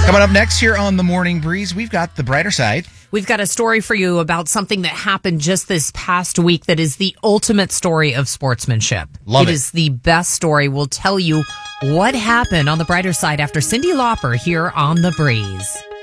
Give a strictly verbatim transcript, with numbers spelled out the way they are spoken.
Coming up next here on the Morning Breeze, we've got the brighter side. We've got a story for you about something that happened just this past week that is the ultimate story of sportsmanship. Love it. It is the best story. We'll tell you what happened on the brighter side after Cyndi Lauper here on The Breeze.